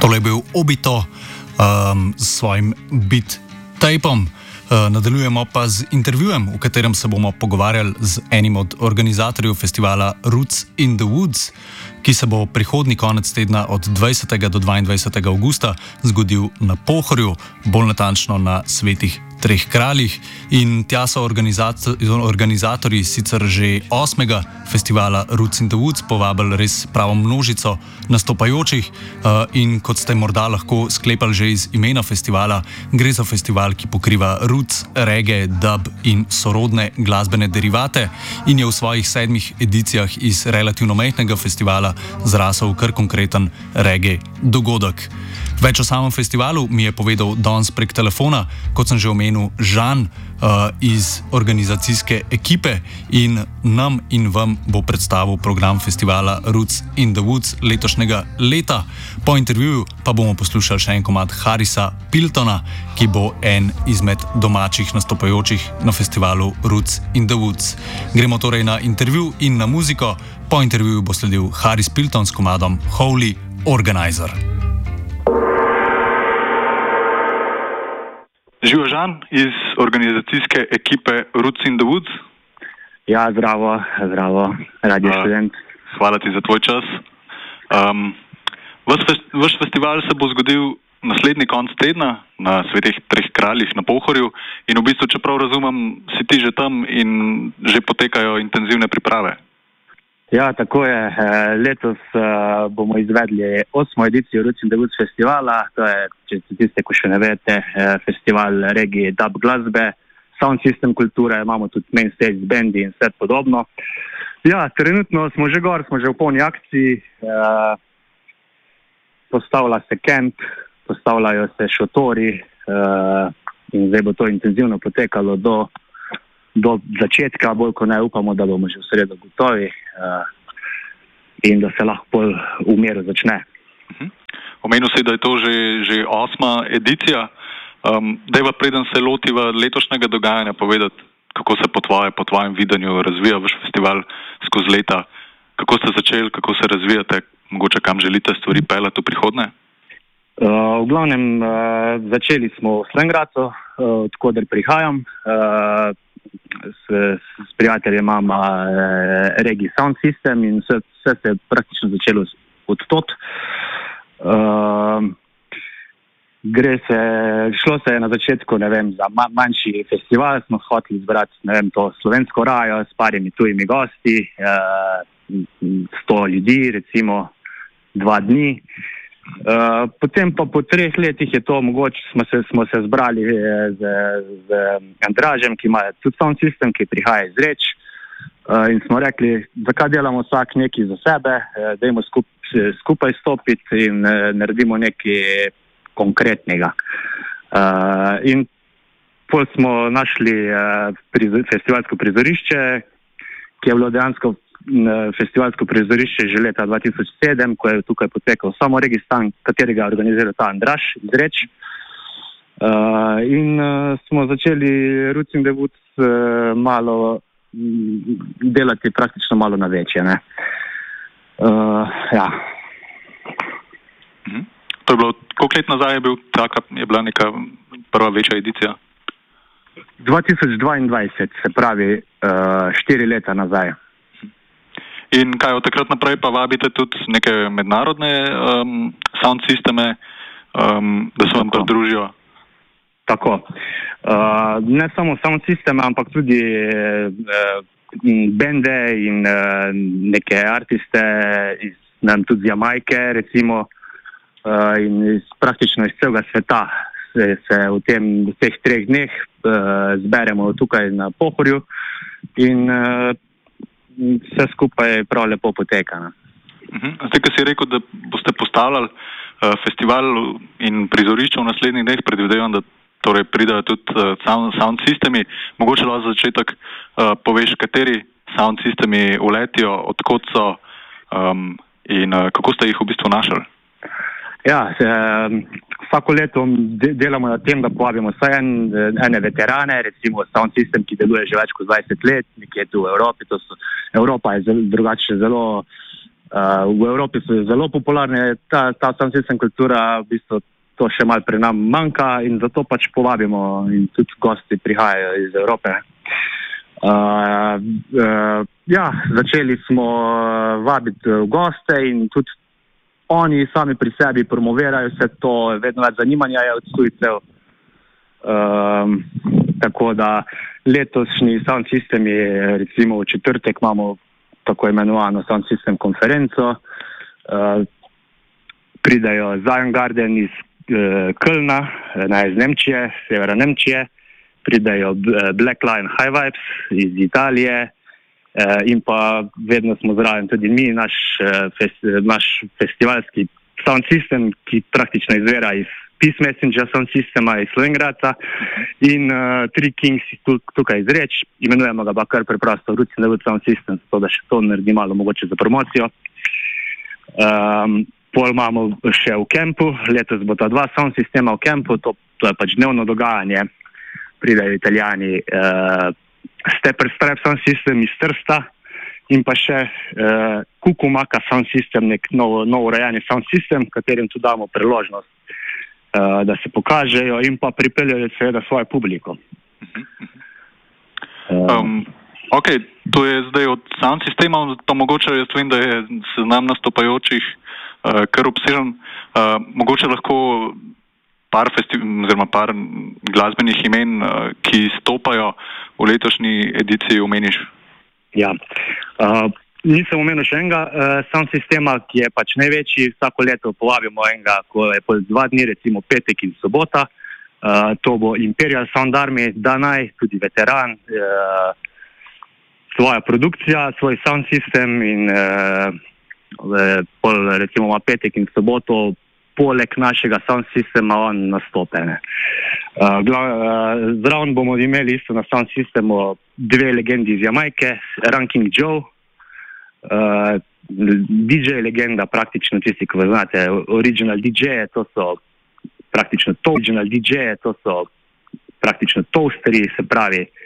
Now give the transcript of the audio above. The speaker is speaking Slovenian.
Tole je bil Obito s svojim beat tapom. Nadaljujemo pa z intervjujem, v katerem se bomo pogovarjali z enim od organizatorjev festivala Roots in the Woods, ki se bo prihodnji konec tedna od 20. do 22. avgusta zgodil na Pohorju, bolj natančno na Svetih treh kraljih. In tja so organizatorji sicer že 8. festivala Roots in the Woods povabili res pravo množico nastopajočih in kot ste morda lahko sklepali že iz imena festivala, gre za festival, ki pokriva roots, reggae, dub in sorodne glasbene derivate in je v svojih 7 edicijah iz relativno majhnega festivala zrasel kar konkreten reggae dogodek. Več o samem festivalu mi je povedal danes prek telefona, kot sem že omenil, Žan iz organizacijske ekipe, in nam in vam bo predstavil program festivala Roots in the Woods letošnjega leta. Po intervjuju pa bomo poslušali še en komad Harrisa Piltona, ki bo en izmed domačih nastopajočih na festivalu Roots in the Woods. Gremo torej na intervju in na muziko. Po intervjuju bo sledil Harris Pilton s komadom Holy Organizer. Živijo, Žan iz organizacijske ekipe Roots in the Woods. Ja, zdravo, Radio Študent. Hvala ti za tvoj čas. Vaš festival se bo zgodil naslednji konc tedna na Svetih treh kraljih na Pohorju in v bistvu, čeprav razumem, si ti že tam in že potekajo intenzivne priprave. Ja, tako je. Letos bomo izvedli 8. edicijo Roots in the Woods festivala. To je, če ste tiste, ko še ne veste, festival reggae, dub glasbe, sound system kulture, imamo tudi main stage bendi in vse podobno. Ja, trenutno smo že gor, smo že v polni akciji. Postavlja se kemp, postavljajo se šotori in zdaj bo to intenzivno potekalo do začetka, bolj ko ne upamo, da bomo že v sredo gotovi in da se lahko bolj v miru začne. Omenil si, da je to že 8. edicija. Dajva, preden se lotiva letošnjega dogajanja, povedati, kako se po tvojem videnju razvija vaš festival skozi leta. Kako ste začeli, kako se razvijate, mogoče kam želite stvari peljati v prihodnje? V glavnem, začeli smo v Slengradu, odkoder prihajam. S prijateljem imamo reggae sound system in vse se je praktično začelo odtot. Šlo se je na začetku, za manjši festival, smo hoteli zbrati, to slovensko rajo s parimi tujimi gosti, 100 ljudi, recimo 2 dni. Potem pa po 3 letih je to mogoče, smo se zbrali z Andražem, ki ima tudi sound system, ki prihaja iz Reč, in smo rekli, zakaj delamo vsak nekaj za sebe, dajmo skupaj stopiti in naredimo nekaj konkretnega. In pol smo našli festivalsko prizorišče, ki je bilo dejansko festivalsko prizorišče že leta 2007, ko je tukaj potekal samo Registan, katerega organizira ta Andraž iz Reč. In smo začeli Roots in the Woods malo delati praktično malo na večje. Ja. To je bilo, koliko let nazaj je bila neka prva večja edicija? 2022, se pravi 4 leta nazaj. In kaj, od takrat naprej pa vabite tudi neke mednarodne sound sisteme, da se vam pridružijo? Tako. Ne samo sound sisteme, ampak tudi bende in neke artiste tudi z Jamajke, recimo, in praktično iz celega sveta se v teh 3 dneh zberemo tukaj na Pohorju in vse skupaj prav lepo poteka. Zdaj, ko si rekel, da boste postavljali festival in prizorišče v naslednjih dneh, predvidevam, da torej pridajo tudi sound sistemi. Mogoče lahko za začetek poveš, kateri sound sistemi uletijo, odkot so in kako ste jih v bistvu našli? Ja, vsako leto delamo na tem, da povabimo vsaj ene veterane, recimo sound system, ki deluje že več kot 20 let, nekje tu v Evropi. Evropa je drugače zelo V Evropi so zelo popularne, ta sound system kultura, v bistvu to še malo pri nam manjka in zato pač povabimo in tudi gosti prihajajo iz Evrope. Začeli smo vabiti goste in tudi oni sami pri sebi promovirajo vse to, vedno več zanimanja je od tujcev. Tako da letošnji sound systemi, recimo v četrtek imamo tako imenovano sound system konferenco, pridajo Zion Garden iz Kölna, iz Nemčije, severa Nemčije, pridajo Black Lion High Vibes iz Italije in pa vedno smo zraven tudi mi, naš festivalski sound system, ki praktično izvira iz Peace Messenger sound systema iz Slovengradca in Three Kings tukaj iz Reč, imenujemo ga pa kar preprosto Roots in the Woods sound system, zato da še to naredi malo mogoče za promocijo. Pol imamo še v kempu, letos bo ta 2 sound sistema v kempu, to je pač dnevno dogajanje, pridajo Italijani Stepper Strap sound system iz Trsta in pa še Kukumaka sound system, nek novo urejeni sound system, katerim tu damo priložnost, da se pokažejo in pa pripeljajo seveda svojo publiko. Ok, to je zdaj od sound sistema, pa mogoče jaz vem, da je seznam nastopajočih kar obsežen. Mogoče lahko par glasbenih imen, ki stopajo v letošnji ediciji, omeniš? Ja, nisem omenil še enega sound sistema, ki je pač največji. Vsako leto povabimo enega, ko je po 2 dni, recimo petek in sobota. To bo Imperial Sound Army, Danaj, tudi veteran, svoja produkcija, svoj sound system in recimo ima petek in soboto, poleg našega sound sistema on nastopene. Zraven bomo imeli isto na sound sistemu 2 legendi iz Jamajke, Ranking Joe, DJ legenda, praktično tisti, ki znate, original DJ, to so praktično toasteri, se pravi